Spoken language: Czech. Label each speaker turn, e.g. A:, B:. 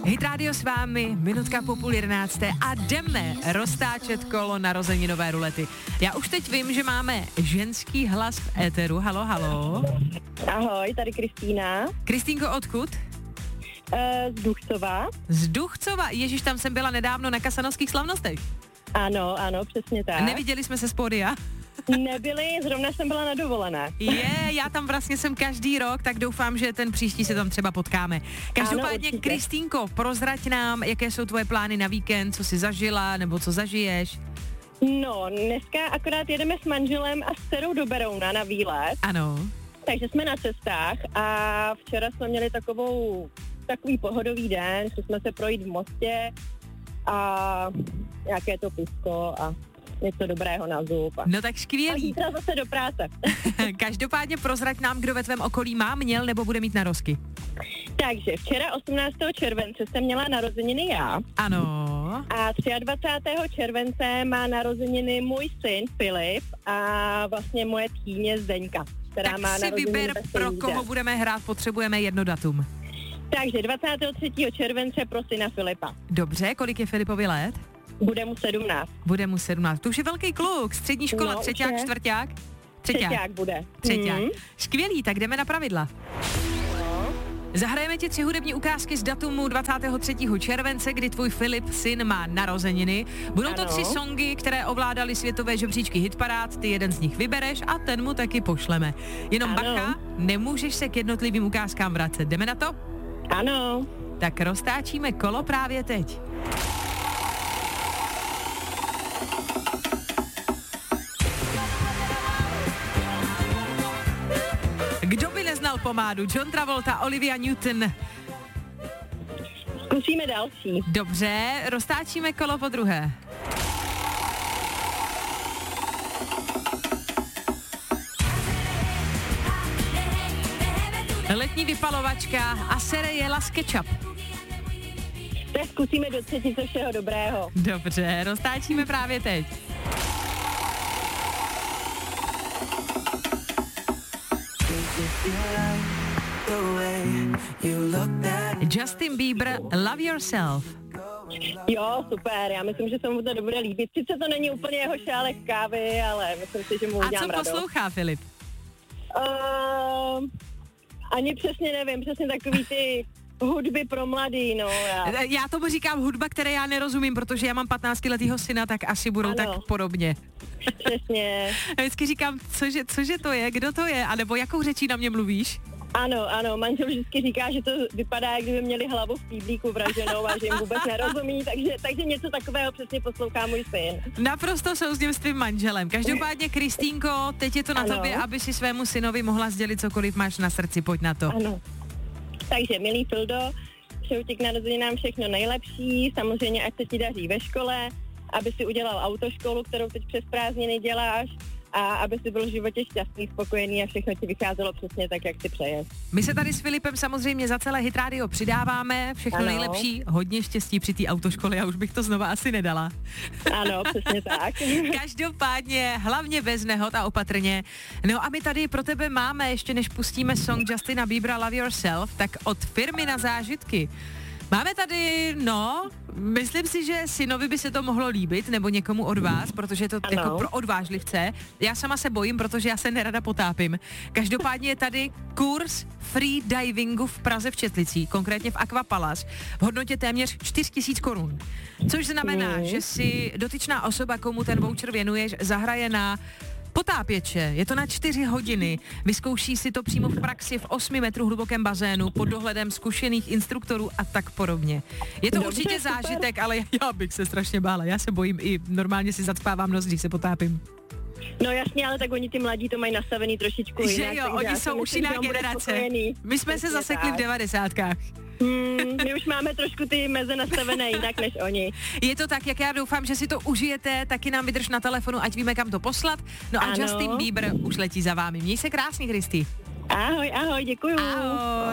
A: Hit Radio s vámi, minutka po 10:30 a jdeme roztáčet kolo narozeninové rulety. Já už teď vím, že máme ženský hlas v éteru. Halo, halo.
B: Ahoj, tady Kristýna.
A: Kristýnko, odkud?
B: Z Duchcova.
A: Z Duchcova. Ježiš, tam jsem byla nedávno na kasanovských slavnostech.
B: Ano, přesně tak.
A: Neviděli jsme se z pódia?
B: Nebyli, zrovna jsem byla na dovolené.
A: Já tam vlastně jsem každý rok, tak doufám, že ten příští se tam třeba potkáme. Každopádně,
B: ano,
A: Kristýnko, prozrať nám, jaké jsou tvoje plány na víkend, co jsi zažila, nebo co zažiješ?
B: No, dneska akorát jedeme s manželem a s dcerou do Berouna na výlet.
A: Ano.
B: Takže jsme na cestách a včera jsme měli takový pohodový den, šli jsme se projít v Mostě a nějaké to pisko a něco dobrého na zub.
A: No tak
B: A
A: skvělý.
B: zítra zase do práce.
A: Každopádně prozrať nám, kdo ve tvém okolí má, měl nebo bude mít narozky.
B: Takže včera 18. července jsem měla narozeniny já.
A: Ano.
B: A 23. července má narozeniny můj syn Filip a vlastně moje tchýně Zdeňka, která
A: Tak
B: má
A: si
B: narozeniny
A: vyber,
B: ve
A: pro
B: stejný
A: koho
B: den.
A: budeme hrát, potřebujeme jedno datum.
B: Takže 23. července pro syna Filipa.
A: Dobře, kolik je Filipovi let?
B: Bude mu 17.
A: Bude mu 17. To už je velký kluk, střední škola,
B: No,
A: třeťák,
B: už je.
A: čtvrťák?
B: Třeťák bude.
A: Třeťák.
B: Mhm.
A: Skvělý, tak jdeme na pravidla. Zahrajeme ti 3 hudební ukázky z datumu 23. července, kdy tvůj Filip, syn, má narozeniny. Budou to
B: Ano.
A: 3 songy, které ovládaly světové žebříčky hitparád, ty jeden z nich vybereš a ten mu taky pošleme. Jenom
B: Ano.
A: bacha, nemůžeš se k jednotlivým ukázkám vracet. Jdeme na to?
B: Ano.
A: Tak roztáčíme kolo právě teď. Kdo by neznal pomádu? John Travolta, Olivia Newton.
B: Zkusíme další.
A: Dobře, roztáčíme kolo po druhé. Letní vypalovačka a Serejela z Ketchup.
B: Tak zkusíme do třetice všeho dobrého.
A: Dobře, roztáčíme právě teď. Justin Bieber, Love Yourself.
B: Jo, super, já myslím, že se mu to bude líbit. Sice to není úplně jeho šálek kávy, ale myslím si, že mu
A: A
B: udělám
A: co
B: radost.
A: poslouchá Filip?
B: Ani přesně nevím, přesně takový ty hudby pro mladý, no.
A: Já tomu říkám hudba, které já nerozumím, protože já mám 15letýho syna, tak asi budou
B: Ano.
A: tak podobně.
B: Přesně.
A: A vždycky říkám, cože to je, kdo to je, anebo jakou řečí na mě mluvíš?
B: Ano, manžel vždycky říká, že to vypadá, jak kdyby měli hlavu v píblíku vraženou a že jim vůbec nerozumí, takže něco takového přesně poslouchá můj syn.
A: Naprosto souzním s tvým manželem. Každopádně, Kristýnko, teď je to na
B: Ano.
A: tobě, aby si svému synovi mohla sdělit cokoliv máš na srdci, pojď na to.
B: Ano. Takže, milý Fildo, přeju ti k narozeninám všechno nejlepší, samozřejmě ať se ti daří ve škole, aby si udělal autoškolu, kterou teď přes prázdniny děláš, a aby si byl v životě šťastný, spokojený a všechno ti vycházelo přesně tak, jak si přeješ.
A: My se tady s Filipem samozřejmě za celé Hit Radio přidáváme, všechno
B: Ano.
A: nejlepší, hodně štěstí při té autoškole, já už bych to znova asi nedala.
B: Ano, přesně tak.
A: Každopádně, hlavně bez nehod a opatrně. No a my tady pro tebe máme, ještě než pustíme song Justina Biebera Love Yourself, tak od firmy na zážitky. Máme tady, myslím si, že synovi by se to mohlo líbit, nebo někomu od vás, protože je to
B: Ano.
A: jako pro odvážlivce. Já sama se bojím, protože já se nerada potápím. Každopádně je tady kurz free divingu v Praze v Četlicích, konkrétně v Aquapalace, v hodnotě téměř 4 000 korun. Což znamená, že si dotyčná osoba, komu ten voucher věnuješ, zahraje na potápěče, je to na 4 hodiny, vyzkouší si to přímo v praxi v 8 metrů hlubokém bazénu pod dohledem zkušených instruktorů a tak podobně. Je to
B: Dobře,
A: určitě
B: super.
A: zážitek, ale já bych se strašně bála, já se bojím i normálně si zacpávám nos, když se potápím.
B: No jasně, ale tak oni ty mladí to mají nastavený trošičku jinak.
A: Že jo,
B: takže
A: oni
B: já si
A: jsou už
B: myslím,
A: jiná
B: že on bude
A: generace.
B: spokojený.
A: My jsme se
B: Přesně
A: zasekli v
B: tak.
A: 90kách.
B: My už máme trošku ty meze nastavené jinak než oni.
A: Je to tak, jak já doufám, že si to užijete, taky nám vydrž na telefonu, ať víme, kam to poslat. No a
B: Ano.
A: Justin Bieber už letí za vámi. Měj se krásně, Kristý.
B: Ahoj, děkuju.
A: Ahoj.